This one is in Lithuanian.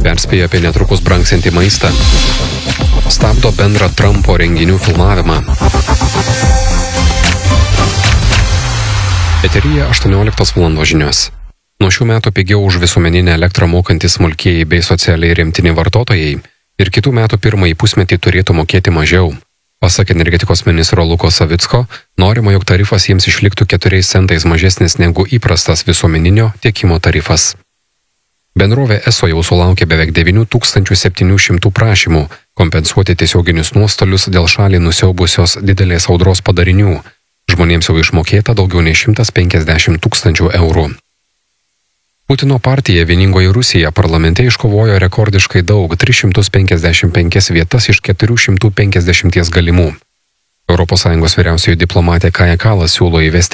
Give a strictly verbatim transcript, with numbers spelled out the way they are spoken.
perspėja apie netrukus brangsiantį maistą. Stabdo bendrą Trumpo renginių filmavimą. Eteryje aštuonioliktos valandos žinios. Nuo šių metų pigiau už visuomeninę elektrą mokantys smulkieji bei socialiai remtini vartotojai ir kitų metų pirmąjį pusmetį turėtų mokėti mažiau. Pasak energetikos ministro Luko Savicko, norima, jog tarifas jiems išliktų keturiais centais mažesnis negu įprastas visuomeninio tiekimo tarifas. Bendrovė Eso jau sulaukė beveik devynių tūkstančių septynių šimtų prašymų kompensuoti tiesioginius nuostolius dėl šalį nusiaubusios didelės audros padarinių. Žmonėms jau išmokėta daugiau nei šimtas penkiasdešimt tūkstančių eurų. Putino partija Vieningoji Rusija parlamente iškovojo rekordiškai daug - tris šimtus penkiasdešimt penkias vietas iš keturių šimtų penkiasdešimties galimų. Europos Sąjungos vyriausioji diplomatė Kaja Kalas siūlo įvesti